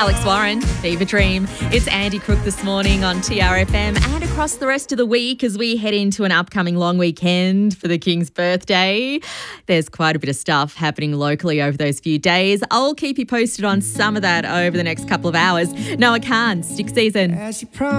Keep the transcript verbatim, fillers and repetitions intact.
Alex Warren, Fever Dream. It's Andy Crook this morning on T R F M and across the rest of the week as we head into an upcoming long weekend for the King's birthday. There's quite a bit of stuff happening locally over those few days. I'll keep you posted on some of that over the next couple of hours. Noah Khan, Stick Season. As you promised.